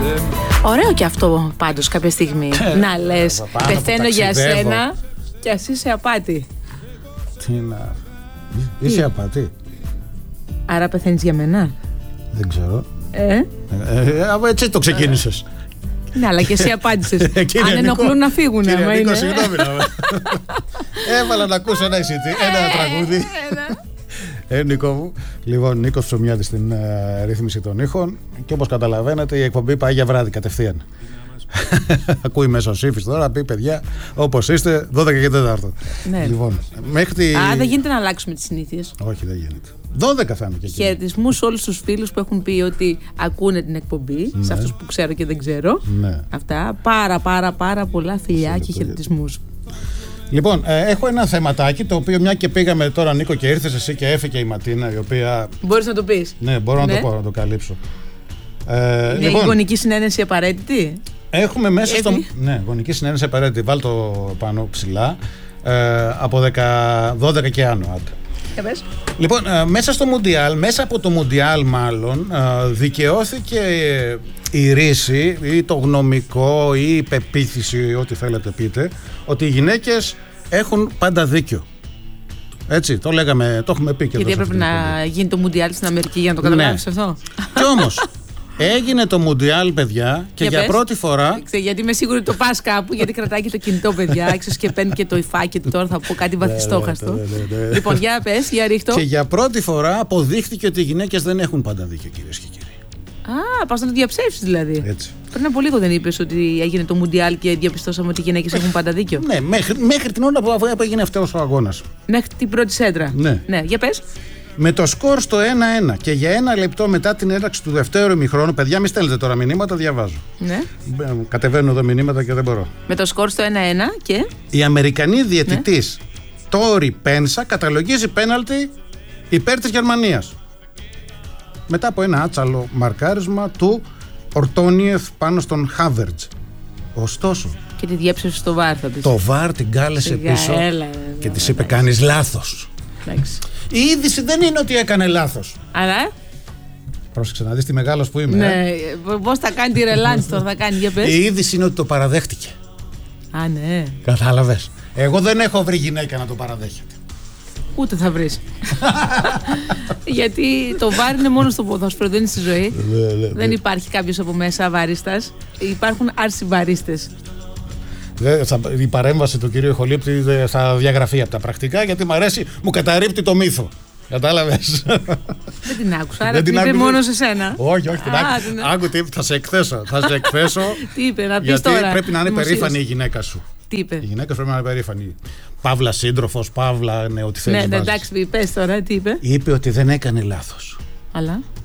Ωραίο και αυτό πάντως κάποια στιγμή. Να λες, πεθαίνω για σένα και ας είσαι απάτη. Τι να... Είσαι απάτη. Άρα πεθαίνεις για μένα. Δεν ξέρω. Έτσι το ξεκίνησες. Ναι, αλλά και εσύ απάντησες. Αν ενοχλούν να φύγουν. Κύριε Νίκο, συγγνώμη. Έβαλα να ακούσω ένα τραγούδι. Νίκο μου. Λοιπόν, Νίκος Ψωμιάδης στην ρύθμιση των ήχων. Και όπως καταλαβαίνετε, η εκπομπή πάει για βράδυ κατευθείαν. Ακούει μέσα ο Σύφης τώρα, πει παιδιά, όπως είστε, 12 και 4. Ναι. Λοιπόν, μέχρι δεν γίνεται να αλλάξουμε τις συνήθειες. Όχι, δεν γίνεται. 12 θα είναι και εκεί. Χαιρετισμούς σε όλους τους φίλους που έχουν πει ότι ακούνε την εκπομπή. Ναι. Σε αυτούς που ξέρω και δεν ξέρω. Ναι. Αυτά. Πάρα πολλά φιλιά και χαιρετισμούς. Λοιπόν, έχω ένα θεματάκι το οποίο μια και πήγαμε τώρα, Νίκο, και ήρθες εσύ και έφυγε η Ματίνα, η οποία. Μπορείς να το πεις. Ναι, μπορώ να το πω, να το καλύψω. Είναι η γονική συνένεση απαραίτητη. Έχουμε μέσα στο. Ναι, γονική συνένεση απαραίτητη. Βάλ το πάνω ψηλά. Από 12 και άνω. Λοιπόν, μέσα στο Μουντιάλ, μέσα από το Μουντιάλ μάλλον, δικαιώθηκε η ρίση ή το γνωμικό ή η πεποίθηση, ό,τι θέλετε πείτε, ότι οι γυναίκες έχουν πάντα δίκιο. Έτσι, το λέγαμε, το έχουμε πει και εδώ. Γιατί έπρεπε να γίνει το Μουντιάλ στην Αμερική για να το καταλάβεις αυτό. Κι όμως, έγινε το Μουντιάλ, παιδιά, και για πρώτη φορά. Γιατί είμαι σίγουρη ότι το πας κάπου, γιατί κρατάει και το κινητό, παιδιά. Έξω και παίρνει και το υφάκι του. Τώρα θα πω κάτι βαθιστόχαστο. Λοιπόν, για πες, για ρίχτω. Και για πρώτη φορά αποδείχθηκε ότι οι γυναίκες δεν έχουν πάντα δίκιο, κυρίες και κύριοι. Πας να το διαψεύσεις δηλαδή. Έτσι. Πριν από λίγο δεν είπες ότι έγινε το Μουντιάλ και διαπιστώσαμε ότι οι γυναίκες έχουν πάντα δίκιο. Ναι, μέχρι την ώρα που έγινε αυτός ο αγώνας. Μέχρι την πρώτη σέντρα. Ναι, για πες. Με το σκορ στο 1-1 και για 1 λεπτό μετά την έναρξη του δεύτερου ημιχρόνου, παιδιά, μη στέλνετε τώρα μηνύματα, διαβάζω. Ναι. Κατεβαίνουν εδώ μηνύματα και δεν μπορώ. Με το σκορ στο 1-1 και. Η Αμερικανή διαιτητής Τόρι Πένσα καταλογίζει πέναλτι υπέρ της Γερμανίας. Μετά από ένα άτσαλο μαρκάρισμα του Ορτόνιεφ πάνω στον Χάβερτζ. Ωστόσο. Και τη διέψευσε στο βάρ, θα πεις. Το βάρ την κάλεσε πίσω και της είπε: κάνεις λάθος. Η είδηση δεν είναι ότι έκανε λάθος. Αλλά. Πρόσεξε να δεις τι μεγάλος που είμαι. Ναι, πώς θα κάνει τη ρελάνση τώρα, θα κάνει, για πες. Η είδηση είναι ότι το παραδέχτηκε. Ναι. Κατάλαβες. Εγώ δεν έχω βρει γυναίκα να το παραδέχεται. Ούτε θα βρεις. Γιατί το βάρ είναι μόνο στο ποδόσφαιρο, δεν είναι στη ζωή. Δεν υπάρχει κάποιος από μέσα βαρίστας. Υπάρχουν αρσιβαρίστες. Η παρέμβαση του κυρίου Ηχολήπτη θα διαγραφεί από τα πρακτικά, γιατί μου αρέσει, μου καταρρίπτει το μύθο. Κατάλαβες. Δεν την άκουσα, άρα την είπε μόνο σε σένα. Όχι, την άκουσα. Θα σε εκθέσω. Τι είπε, να πεις γιατί τώρα. Γιατί πρέπει να είναι περήφανη η γυναίκα σου. Τι είπε. Η γυναίκα πρέπει να είναι περήφανη. Παύλα σύντροφος, παύλα, ό,τι θέλεις. Ναι, εντάξει, πες τώρα, τι είπε. Είπε ότι δεν έκανε λάθος. Αλλά.